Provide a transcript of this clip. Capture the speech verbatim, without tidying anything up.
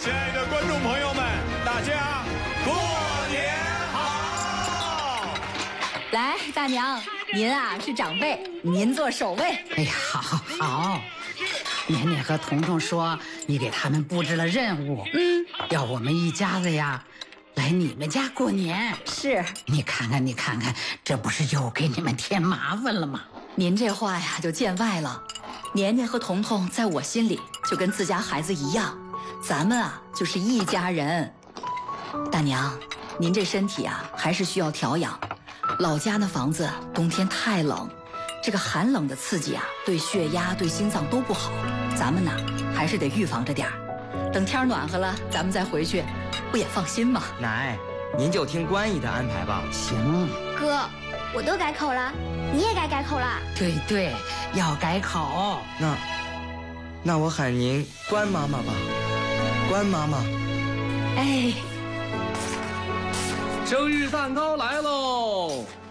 亲爱的观众朋友们，大家过年好！ 来，大娘，您啊是长辈，您坐首位。 哎呀，好，好。年年和彤彤说，你给他们布置了任务， 嗯， 要我们一家子呀来你们家过年。 是， 你看看，你看看，这不是又给你们添麻烦了吗？ 您这话呀就见外了。年年和彤彤在我心里就跟自家孩子一样，咱们啊就是一家人。大娘，您这身体啊还是需要调养。老家那房子冬天太冷，这个寒冷的刺激啊，对血压、对心脏都不好。咱们呢还是得预防着点儿。等天暖和了，咱们再回去，不也放心吗？ 奶，您就听关姨的安排吧。 行。 哥，我都改口了，你也该改口了。 对对，要改口。 那，那我喊您关妈妈吧，关妈妈。 哎， 生日蛋糕来喽！